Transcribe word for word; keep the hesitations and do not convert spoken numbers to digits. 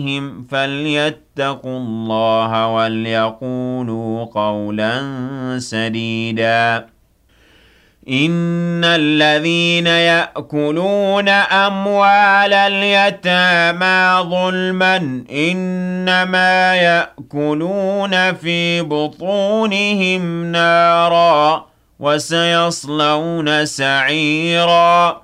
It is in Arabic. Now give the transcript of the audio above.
عليهم فليتقوا الله وليقولوا قولا سديدا إن الذين يأكلون أموال اليتامى ظلما إنما يأكلون في بطونهم نارا وسيصلون سعيرا